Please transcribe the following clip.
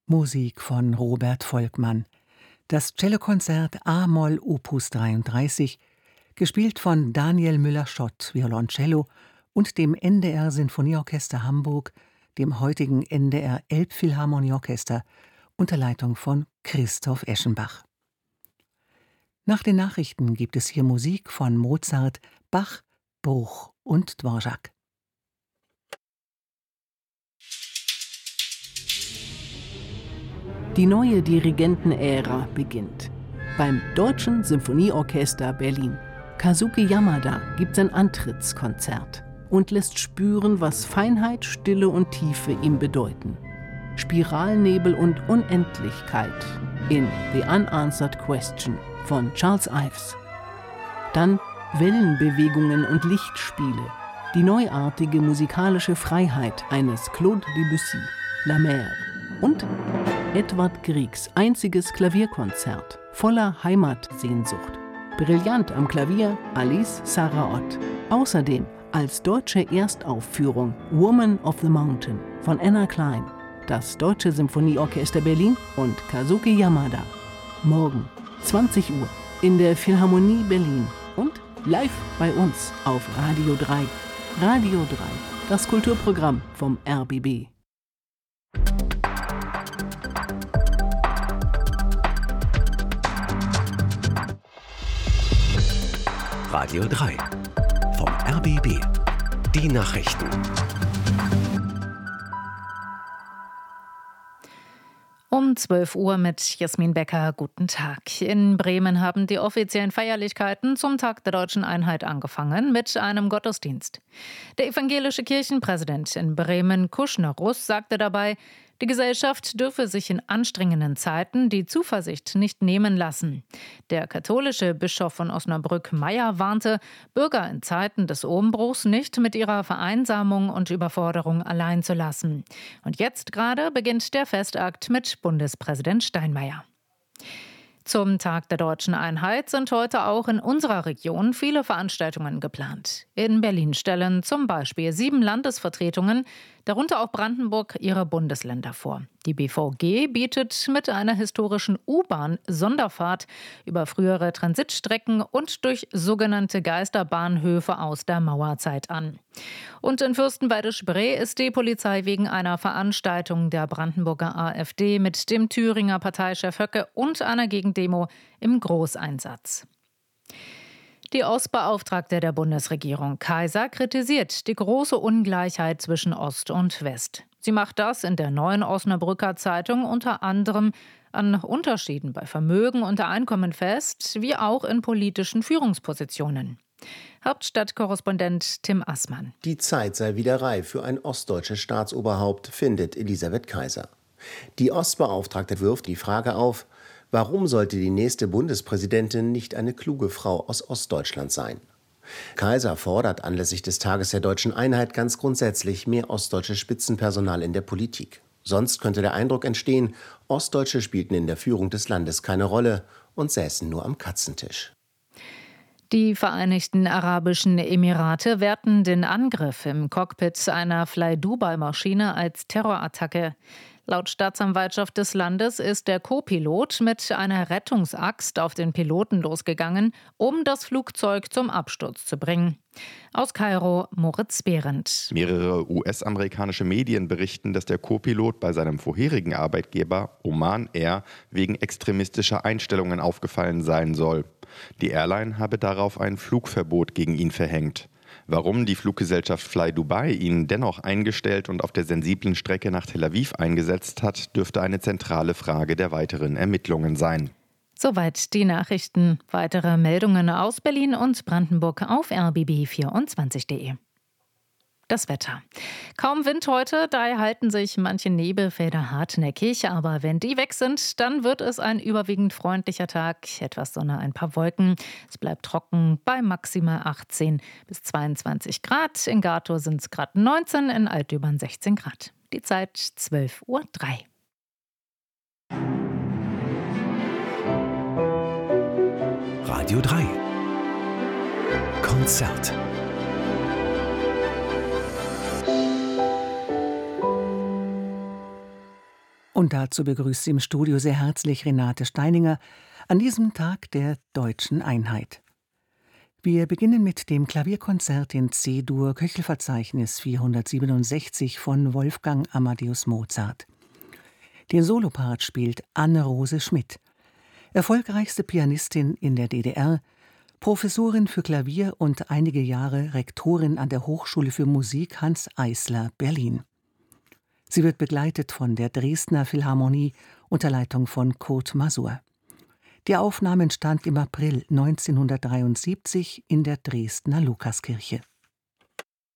Musik von Robert Volkmann. Das Cellokonzert A-Moll Opus 33, gespielt von Daniel Müller-Schott, Violoncello, und dem NDR Sinfonieorchester Hamburg, dem heutigen NDR Elbphilharmonieorchester, unter Leitung von Christoph Eschenbach. Nach den Nachrichten gibt es hier Musik von Mozart, Bach, Bruch und Dvorak. Die neue Dirigentenära beginnt. Beim Deutschen Symphonieorchester Berlin. Kazuki Yamada gibt sein Antrittskonzert und lässt spüren, was Feinheit, Stille und Tiefe ihm bedeuten. Spiralnebel und Unendlichkeit in The Unanswered Question von Charles Ives. Dann Wellenbewegungen und Lichtspiele, die neuartige musikalische Freiheit eines Claude Debussy, La Mer. Und Edvard Griegs einziges Klavierkonzert voller Heimatsehnsucht. Brillant am Klavier Alice Saraot. Außerdem als deutsche Erstaufführung Woman of the Mountain von Anna Klein, das Deutsche Symphonieorchester Berlin und Kazuki Yamada. Morgen 20 Uhr in der Philharmonie Berlin und live bei uns auf Radio 3. Radio 3, das Kulturprogramm vom RBB. Radio 3 vom RBB. Die Nachrichten. Um 12 Uhr mit Jasmin Becker. Guten Tag. In Bremen haben die offiziellen Feierlichkeiten zum Tag der Deutschen Einheit angefangen mit einem Gottesdienst. Der evangelische Kirchenpräsident in Bremen, Kuschner-Russ, sagte dabei, die Gesellschaft dürfe sich in anstrengenden Zeiten die Zuversicht nicht nehmen lassen. Der katholische Bischof von Osnabrück, Meyer, warnte, Bürger in Zeiten des Umbruchs nicht mit ihrer Vereinsamung und Überforderung allein zu lassen. Und jetzt gerade beginnt der Festakt mit Bundespräsident Steinmeier. Zum Tag der Deutschen Einheit sind heute auch in unserer Region viele Veranstaltungen geplant. In Berlin stellen zum Beispiel 7 Landesvertretungen, darunter auch Brandenburg, ihre Bundesländer vor. Die BVG bietet mit einer historischen U-Bahn-Sonderfahrt über frühere Transitstrecken und durch sogenannte Geisterbahnhöfe aus der Mauerzeit an. Und in Fürstenwalde-Spree ist die Polizei wegen einer Veranstaltung der Brandenburger AfD mit dem Thüringer Parteichef Höcke und einer Gegendemo im Großeinsatz. Die Ostbeauftragte der Bundesregierung, Kaiser, kritisiert die große Ungleichheit zwischen Ost und West. Sie macht das in der Neuen Osnabrücker Zeitung unter anderem an Unterschieden bei Vermögen und Einkommen fest, wie auch in politischen Führungspositionen. Hauptstadtkorrespondent Tim Assmann. Die Zeit sei wieder reif für ein ostdeutsches Staatsoberhaupt, findet Elisabeth Kaiser. Die Ostbeauftragte wirft die Frage auf, warum sollte die nächste Bundespräsidentin nicht eine kluge Frau aus Ostdeutschland sein? Kaiser fordert anlässlich des Tages der Deutschen Einheit ganz grundsätzlich mehr ostdeutsches Spitzenpersonal in der Politik. Sonst könnte der Eindruck entstehen, Ostdeutsche spielten in der Führung des Landes keine Rolle und säßen nur am Katzentisch. Die Vereinigten Arabischen Emirate werten den Angriff im Cockpit einer Fly-Dubai-Maschine als Terrorattacke. Laut Staatsanwaltschaft des Landes ist der Co-Pilot mit einer Rettungsaxt auf den Piloten losgegangen, um das Flugzeug zum Absturz zu bringen. Aus Kairo, Moritz Behrendt. Mehrere US-amerikanische Medien berichten, dass der Co-Pilot bei seinem vorherigen Arbeitgeber Oman Air wegen extremistischer Einstellungen aufgefallen sein soll. Die Airline habe darauf ein Flugverbot gegen ihn verhängt. Warum die Fluggesellschaft Fly Dubai ihn dennoch eingestellt und auf der sensiblen Strecke nach Tel Aviv eingesetzt hat, dürfte eine zentrale Frage der weiteren Ermittlungen sein. Soweit die Nachrichten. Weitere Meldungen aus Berlin und Brandenburg auf rbb24.de. Das Wetter. Kaum Wind heute, daher halten sich manche Nebelfelder hartnäckig. Aber wenn die weg sind, dann wird es ein überwiegend freundlicher Tag. Etwas Sonne, ein paar Wolken. Es bleibt trocken bei maximal 18 bis 22 Grad. In Gatow sind es gerade 19, in Altdübern 16 Grad. Die Zeit 12:03 Uhr. Radio 3 Konzert. Und dazu begrüßt sie im Studio sehr herzlich Renate Steininger an diesem Tag der deutschen Einheit. Wir beginnen mit dem Klavierkonzert in C-Dur, Köchelverzeichnis 467 von Wolfgang Amadeus Mozart. Den Solopart spielt Anne-Rose Schmidt, erfolgreichste Pianistin in der DDR, Professorin für Klavier und einige Jahre Rektorin an der Hochschule für Musik Hanns Eisler, Berlin. Sie wird begleitet von der Dresdner Philharmonie unter Leitung von Kurt Masur. Die Aufnahme entstand im April 1973 in der Dresdner Lukaskirche.